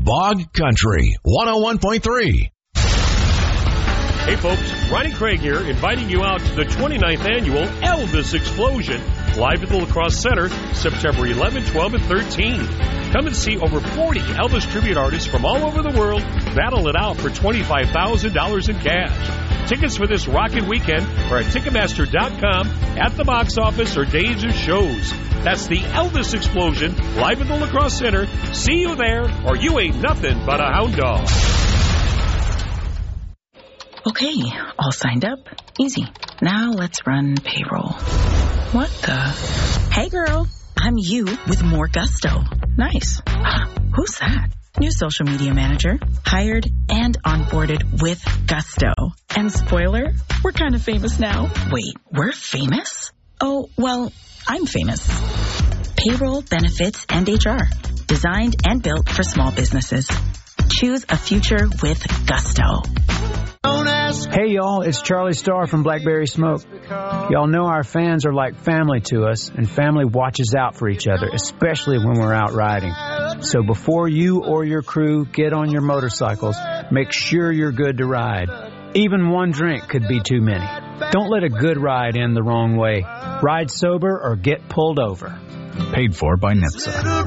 Bog Country 101.3. Hey folks, Ronnie Craig here, inviting you out to the 29th annual Elvis Explosion, live at the La Crosse Center, September 11, 12, and 13. Come and see over 40 Elvis tribute artists from all over the world battle it out for $25,000 in cash. Tickets for this rockin' weekend are at Ticketmaster.com, at the box office, or days of shows. That's the Elvis Explosion, live at the La Crosse Center. See you there, or you ain't nothing but a hound dog. Okay, all signed up. Easy. Now let's run payroll. What the? Hey girl, I'm you with more gusto. Nice. Who's that? New social media manager. Hired and onboarded with gusto. And spoiler, we're kind of famous now. Wait, we're famous? Oh, well, I'm famous. Payroll, benefits, and HR. Designed and built for small businesses. Choose a future with gusto. Hey y'all, it's Charlie Starr from Blackberry Smoke. Y'all know our fans are like family to us, and family watches out for each other, especially when we're out riding. So before you or your crew get on your motorcycles, make sure you're good to ride. Even one drink could be too many. Don't let a good ride end the wrong way. Ride sober or get pulled over. Paid for by NHTSA.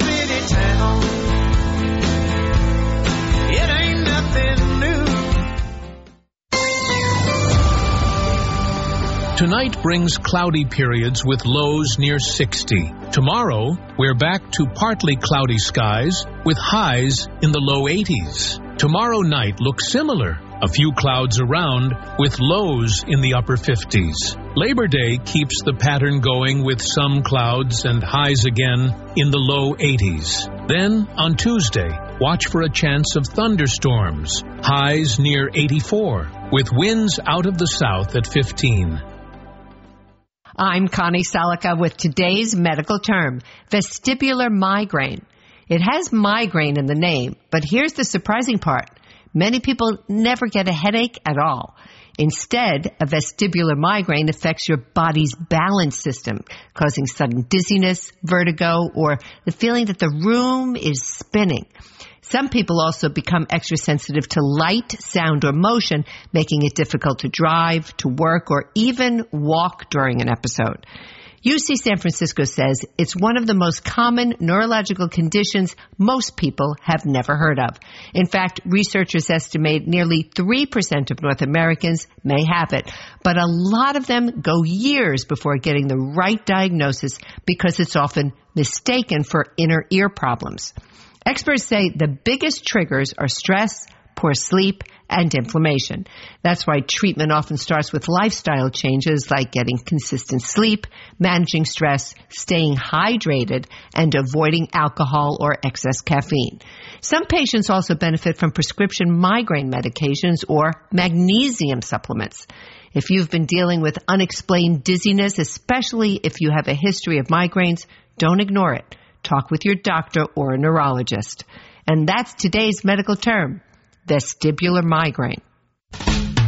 Tonight brings cloudy periods with lows near 60. Tomorrow, we're back to partly cloudy skies with highs in the low 80s. Tomorrow night looks similar. A few clouds around with lows in the upper 50s. Labor Day keeps the pattern going with some clouds and highs again in the low 80s. Then, on Tuesday, watch for a chance of thunderstorms. Highs near 84, with winds out of the south at 15. I'm Connie Salica with today's medical term, vestibular migraine. It has migraine in the name, but here's the surprising part. Many people never get a headache at all. Instead, a vestibular migraine affects your body's balance system, causing sudden dizziness, vertigo, or the feeling that the room is spinning. Some people also become extra sensitive to light, sound, or motion, making it difficult to drive, to work, or even walk during an episode. UC San Francisco says it's one of the most common neurological conditions most people have never heard of. In fact, researchers estimate nearly 3% of North Americans may have it, but a lot of them go years before getting the right diagnosis because it's often mistaken for inner ear problems. Experts say the biggest triggers are stress, poor sleep, and inflammation. That's why treatment often starts with lifestyle changes like getting consistent sleep, managing stress, staying hydrated, and avoiding alcohol or excess caffeine. Some patients also benefit from prescription migraine medications or magnesium supplements. If you've been dealing with unexplained dizziness, especially if you have a history of migraines, don't ignore it. Talk with your doctor or a neurologist. And that's today's medical term, vestibular migraine.